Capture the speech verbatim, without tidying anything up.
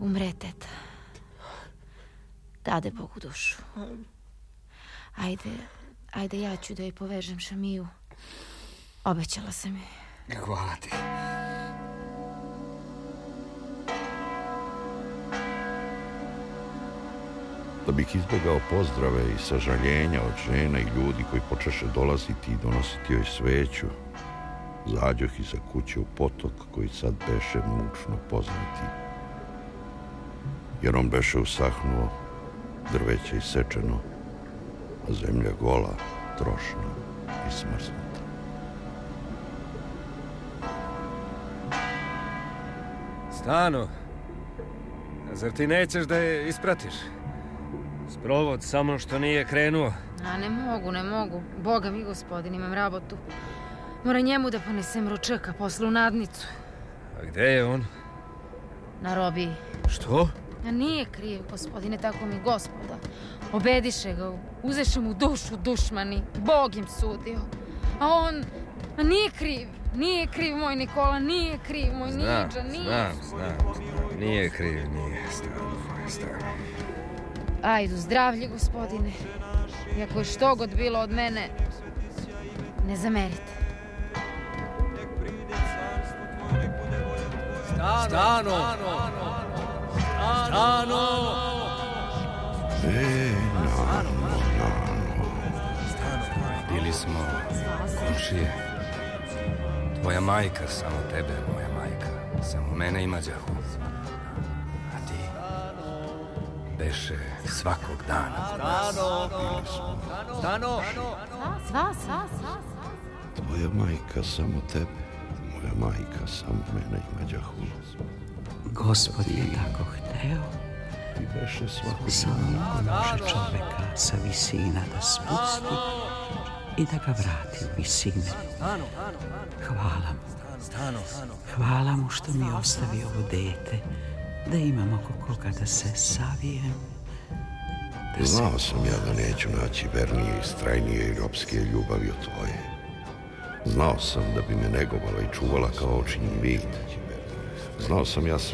umre teta. Dade Bogu dušu. Ajde, ajde, ja ću da joj povežem Šamiju. Obećala sam joj. Hvala ti. Da bih izbjegao pozdrave i sažaljenja od žena i ljudi koji počeše dolaziti i donositi joj sveću, zađoh iza kuće u potok koji sad beše mučno poznati. Jer on beše usahnuo, drveće isečeno, a zemlja gola, trošna i smrznuta. Stano, zar ti nećeš da je ispratiš? Sprovod samo što nije krenuo. A ne mogu, ne mogu. Boga mi, gospodin, imam rabotu. Mora njemu da ponesem ručaka posle u nadnicu. A gde je on? Na robiji. Što? A nije kriv, gospodine, tako mi gospoda. Obediše ga, uzeše mu dušu dušmani. Bog im sudio. A on, a nije kriv. Nije kriv moj Nikola, nije kriv moj Niđa, nije. Znam, znam, znam. Nije kriv, nije. Stano, stano. Ajdu, zdravlje, gospodine. Iako je što god bilo od mene, ne zamerite. Stano! Stano! E, nano, nano. Bili smo komšije. Tvoja majka, samo tebe, moja majka. Samo mene i Mađahu. A ti? Beše svakog dana. Stano! Stano! Sva, sva, sva, sva. Tvoja majka, samo tebe. Moja majka, samo mene i Mađahu. Gospod je tako hteo. I beše svakog Samo dana. može čoveka sa visina da spusti i da ga vrati u visine. Hvala mu. Hvala mu što mi ostavi ovo dete, da imam oko koga da se savijem. Da se... Znao sam ja da neću naći vernije i strajnije i ropske ljubavi od tvoje. Znao sam da bi me negovala i čuvala kao očinji vid. Znao sam ja